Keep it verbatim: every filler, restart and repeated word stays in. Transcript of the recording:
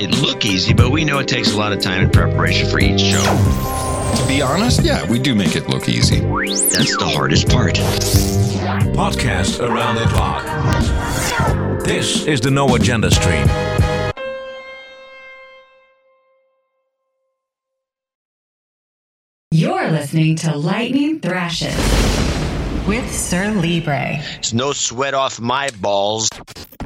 it look easy, but we know it takes a lot of time and preparation for each show. To be honest, yeah, we do make it look easy. That's the hardest part. Podcast around the clock. This is the No Agenda stream. You're listening to Lightning Thrashes with Sir Libre. It's no sweat off my balls.